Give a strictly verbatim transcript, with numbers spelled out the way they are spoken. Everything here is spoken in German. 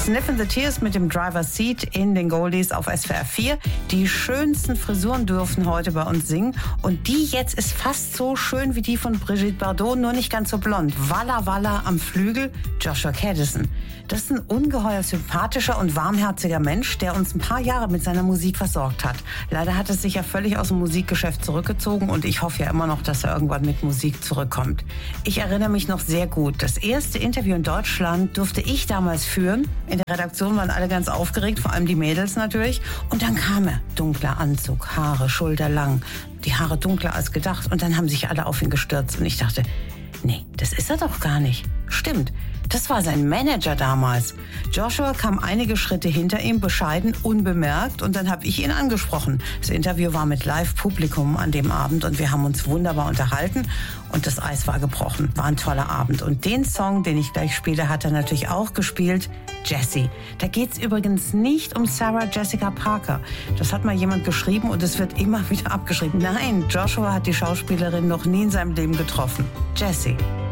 Sniffin' the Tears mit dem Driver's Seat in den Goldies auf S W R vier. Die schönsten Frisuren dürfen heute bei uns singen. Und die jetzt ist fast so schön wie die von Brigitte Bardot, nur nicht ganz so blond. Walla Walla am Flügel, Joshua Caddison. Das ist ein ungeheuer sympathischer und warmherziger Mensch, der uns ein paar Jahre mit seiner Musik versorgt hat. Leider hat es sich ja völlig aus dem Musikgeschäft zurückgezogen und ich hoffe ja immer noch, dass er irgendwann mit Musik zurückkommt. Ich erinnere mich noch sehr gut. Das erste Interview in Deutschland durfte ich damals führen. In der Redaktion waren alle ganz aufgeregt, vor allem die Mädels natürlich. Und dann kam er. Dunkler Anzug, Haare schulterlang, die Haare dunkler als gedacht. Und dann haben sich alle auf ihn gestürzt. Und ich dachte, nee, das ist er doch gar nicht. Stimmt, das war sein Manager damals. Joshua kam einige Schritte hinter ihm, bescheiden, unbemerkt. Und dann habe ich ihn angesprochen. Das Interview war mit Live-Publikum an dem Abend und wir haben uns wunderbar unterhalten. Und das Eis war gebrochen. War ein toller Abend. Und den Song, den ich gleich spiele, hat er natürlich auch gespielt. Jessie. Da geht's übrigens nicht um Sarah Jessica Parker. Das hat mal jemand geschrieben und es wird immer wieder abgeschrieben. Nein, Joshua hat die Schauspielerin noch nie in seinem Leben getroffen. Jessie.